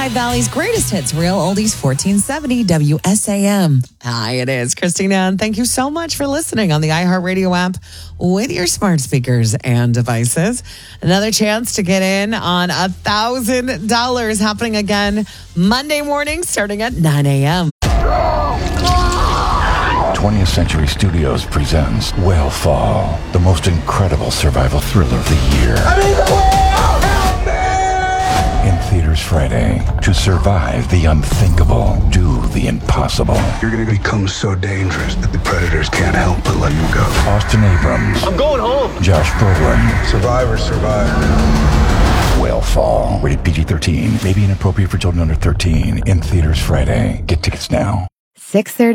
Lehigh Valley's greatest hits, Real Oldies 1470 WSAM. Hi, it is Christina, and thank you so much for listening on the iHeartRadio app with your smart speakers and devices. Another chance to get in on $1,000 happening again Monday morning starting at 9 a.m. 20th Century Studios presents Whale Fall, the most incredible survival thriller of the year. I'm in the whale! Help me! In theaters Friday. To survive the unthinkable, do the impossible. You're going to become so dangerous that the predators can't help but let you go. Austin Abrams. I'm going home. Josh Brolin. Survivors survive. Whale Fall. Rated PG-13. May be inappropriate for children under 13. In theaters Friday. Get tickets now. 6:30.